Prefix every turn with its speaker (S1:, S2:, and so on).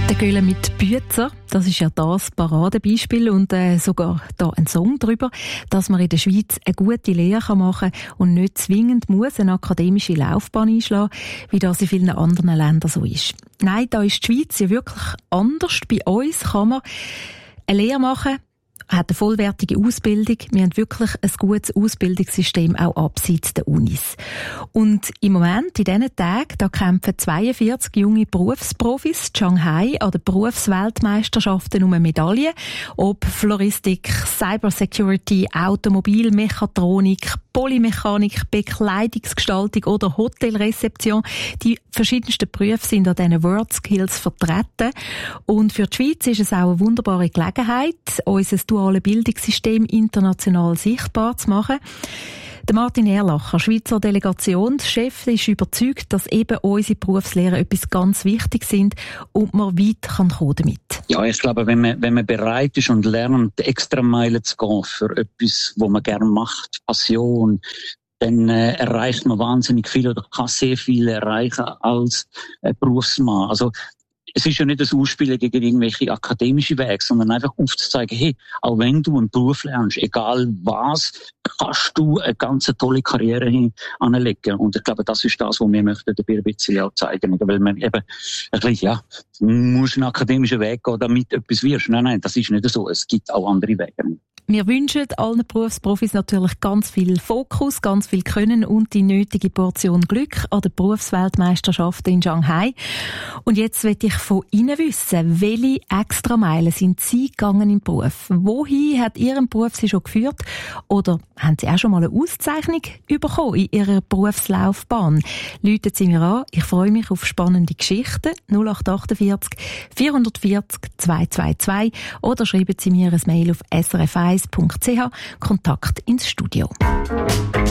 S1: Der Göhle mit Büzer, das ist ja das Paradebeispiel und sogar da ein Song darüber, dass man in der Schweiz eine gute Lehre machen kann und nicht zwingend muss eine akademische Laufbahn einschlagen, wie das in vielen anderen Ländern so ist. Nein, da ist die Schweiz ja wirklich anders. Bei uns kann man eine Lehre machen, hat eine vollwertige Ausbildung. Wir haben wirklich ein gutes Ausbildungssystem, auch abseits der Unis. Und im Moment, in diesen Tagen, da kämpfen 42 junge Berufsprofis in Shanghai an den Berufsweltmeisterschaften um eine Medaille. Ob Floristik, Cybersecurity, Automobil, Mechatronik, Polymechanik, Bekleidungsgestaltung oder Hotelrezeption. Die verschiedensten Berufe sind an diesen World Skills vertreten. Und für die Schweiz ist es auch eine wunderbare Gelegenheit, unser duales Bildungssystem international sichtbar zu machen. Der Martin Erlacher, Schweizer Delegationschef, ist überzeugt, dass eben unsere Berufslehren etwas ganz Wichtiges sind und man weit kann kommen damit.
S2: Ja, ich glaube, wenn man bereit ist und lernt, extra Meilen zu gehen für etwas, was man gerne macht, Passion, dann erreicht man wahnsinnig viel oder kann sehr viel erreichen als Berufsmann. Also es ist ja nicht das Ausspielen gegen irgendwelche akademische Wege, sondern einfach aufzuzeigen, hey, auch wenn du einen Beruf lernst, egal was, kannst du eine ganz tolle Karriere anlegen. Und ich glaube, das ist das, was wir möchten dabei ein bisschen auch zeigen. Weil man eben, ja, du musst einen akademischen Weg gehen, damit du etwas wirst. Nein, das ist nicht so. Es gibt auch andere Wege.
S1: Wir wünschen allen Berufsprofis natürlich ganz viel Fokus, ganz viel Können und die nötige Portion Glück an der Berufsweltmeisterschaft in Shanghai. Und jetzt will ich von Ihnen wissen, welche Extrameilen sind Sie gegangen im Beruf? Wohin hat Ihren Beruf Sie schon geführt? Oder haben Sie auch schon mal eine Auszeichnung bekommen in Ihrer Berufslaufbahn? Läuten Sie mir an, ich freue mich auf spannende Geschichten. 0848 440 222 oder schreiben Sie mir ein Mail auf srf1.ch. Kontakt ins Studio.